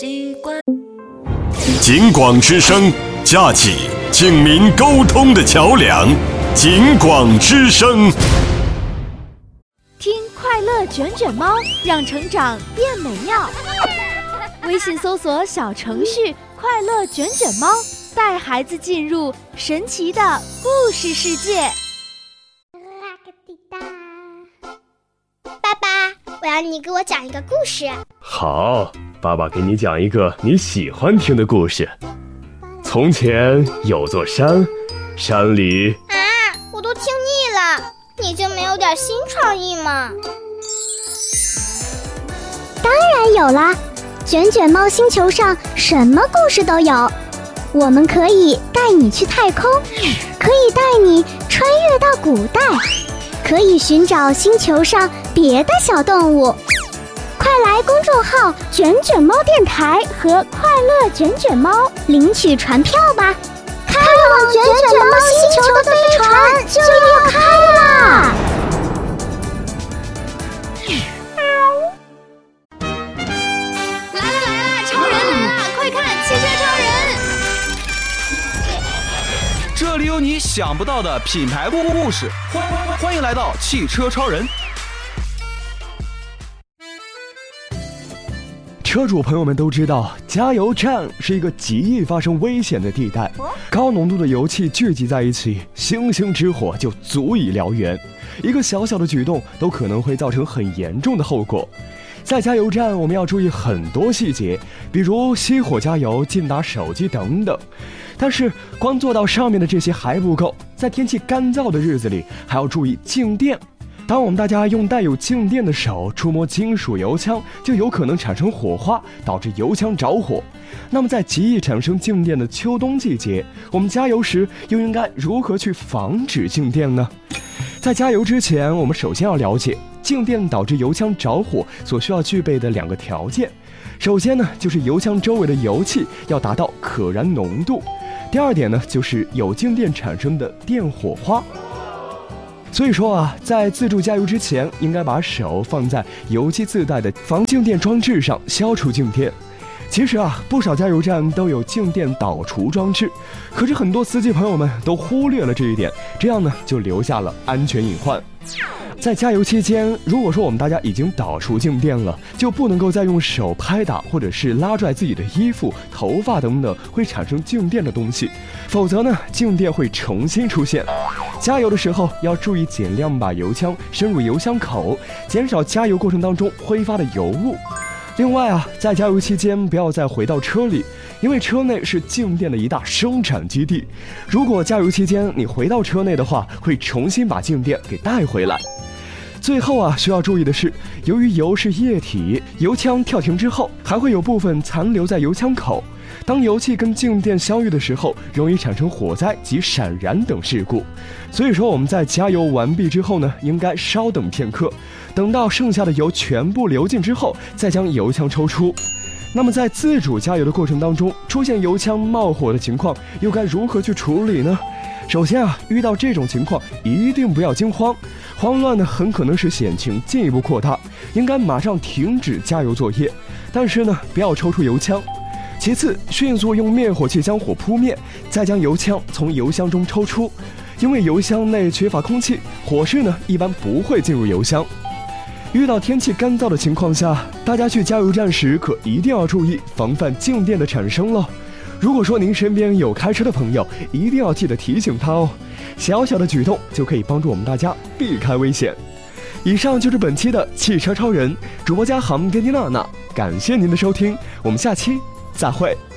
警广之声，架起警民沟通的桥梁。警广之声， 听快乐卷卷猫，让成长变美妙。微信搜索小程序快乐卷卷猫，带孩子进入神奇的故事世界。 爸爸，我要你给我讲一个故事。 好，爸爸给你讲一个你喜欢听的故事。从前有座山，山里…… 我都听腻了，你就没有点新创意吗？ 当然有啦，卷卷猫星球上什么故事都有。我们可以带你去太空，可以带你穿越到古代，可以寻找星球上别的小动物。快来公众号卷卷猫电台和快乐卷卷猫领取船票吧，开往卷卷猫星球的飞船就要开啦！ 来啦，超人来啦！快看，汽车超人！ 这里有你想不到的品牌故事，欢迎来到汽车超人。 车主朋友们都知道，加油站是一个极易发生危险的地带，高浓度的油气聚集在一起，星星之火就足以燎原，一个小小的举动都可能会造成很严重的后果。在加油站，我们要注意很多细节，比如熄火加油、禁打手机等等。但是光做到上面的这些还不够，在天气干燥的日子里，还要注意静电。当我们大家用带有静电的手触摸金属油枪，就有可能产生火花，导致油枪着火。那么在极易产生静电的秋冬季节，我们加油时又应该如何去防止静电呢？在加油之前，我们首先要了解静电导致油枪着火所需要具备的2个条件。首先呢，就是油枪周围的油气要达到可燃浓度。第二点呢，就是有静电产生的电火花。所以说啊，在自助加油之前，应该把手放在油机自带的防静电装置上，消除静电。其实啊，不少加油站都有静电导除装置，可是很多司机朋友们都忽略了这一点，这样呢就留下了安全隐患。在加油期间，如果说我们大家已经导除静电了，就不能够再用手拍打或者是拉拽自己的衣服、头发等等会产生静电的东西，否则呢，静电会重新出现。加油的时候要注意尽量把油枪伸入油箱口，减少加油过程当中挥发的油雾。另外啊，在加油期间不要再回到车里，因为车内是静电的一大生产基地。如果加油期间你回到车内的话，会重新把静电给带回来。最后啊，需要注意的是，由于油是液体，油枪跳停之后，还会有部分残留在油枪口。当油气跟静电相遇的时候，容易产生火灾及闪燃等事故。所以说我们在加油完毕之后呢，应该稍等片刻，等到剩下的油全部流尽之后，再将油枪抽出。那么在自主加油的过程当中，出现油枪冒火的情况，又该如何去处理呢？首先啊，遇到这种情况一定不要惊慌，慌乱呢很可能使险情进一步扩大，应该马上停止加油作业，但是呢不要抽出油枪。其次，迅速用灭火器将火扑灭，再将油枪从油箱中抽出，因为油箱内缺乏空气，火势呢一般不会进入油箱。遇到天气干燥的情况下，大家去加油站时可一定要注意防范静电的产生了。如果说您身边有开车的朋友，一定要记得提醒他哦。小小的举动就可以帮助我们大家避开危险。以上就是本期的汽车超人，主播嘉航跟妮娜娜，感谢您的收听，我们下期再会。